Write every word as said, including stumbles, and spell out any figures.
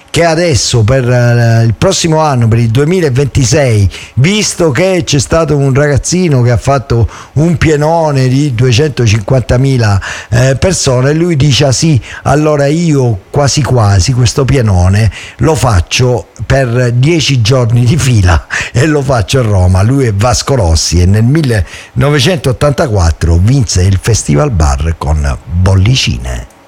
che adesso per uh, il prossimo anno, per il duemilaventisei, visto che c'è stato un ragazzino che ha fatto un pienone di duecentocinquantamila eh, persone, lui dice ah sì, allora io quasi quasi questo pienone lo faccio per dieci giorni di fila e lo faccio a Roma. Lui è Vasco Rossi e nel millenovecentottantaquattro vinse il Festival Bar con Bollicine.